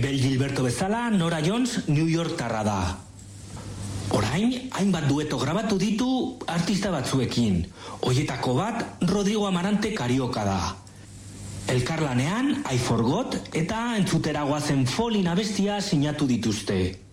Bel Gilberto bezala, Nora Jones New Yorktarra da. Orain, hainbat dueto grabatu ditu artista batzuekin. Hoietako bat, Rodrigo Amarante Carioca da. Elkarlanean, I Forgot eta entzutera goazen Fallin abestia sinatu dituzte.